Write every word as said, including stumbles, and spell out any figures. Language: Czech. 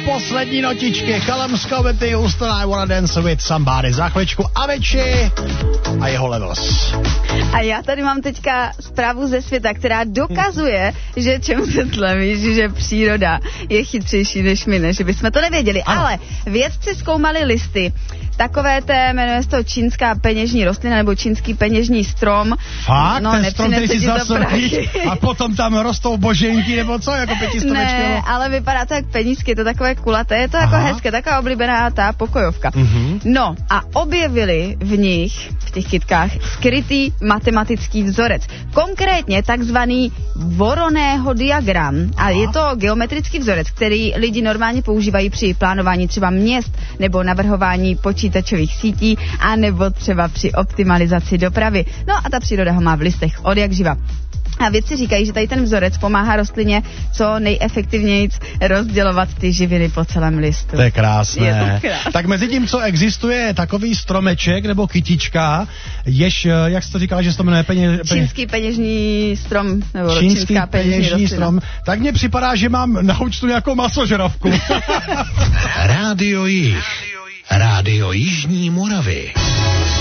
poslední notičky. Callum Scott, Houston, I Wanna Dance With Somebody. Za chvíličku Avicii a jeho Levels. A já tady mám teďka zprávu ze světa, která dokazuje, že čemu se tlemíš, že příroda je chytřejší než my, než bychom to nevěděli. Ano. Ale vědci zkoumali listy. Takové té, jmenuje se to čínská peněžní rostlina nebo čínský peněžní strom. Fakt? No, ten strom, který si zasadí a potom tam rostou boženky nebo co, jako pětistovečky? Ne, ale vypadá to jak penízky, je to takové kulaté, je to Aha. jako hezké, taková oblíbená ta pokojovka. Mm-hmm. No a objevili v nich, v těch kytkách, skrytý matematický vzorec. Konkrétně takzvaný Voroného diagram. A je to geometrický vzorec, který lidi normálně používají při plánování třeba měst nebo navrhování počítačových sítí a nebo třeba při optimalizaci dopravy. No a ta příroda ho má v listech od jak živa. A vědci říkají, že tady ten vzorec pomáhá rostlině co nejefektivněji rozdělovat ty živiny po celém listu. To je krásné. Je to krásné. Tak mezi tím, co existuje takový stromeček nebo kytička, jež, jak jsi to říkala, že se to jmenuje peně, peně... Čínský peněžní strom, nebo Čínský čínská peněžní, peněžní strom, tak mně připadá, že mám na účtu nějakou masožravku. Rádio Jih. Rádio Jižní Moravy.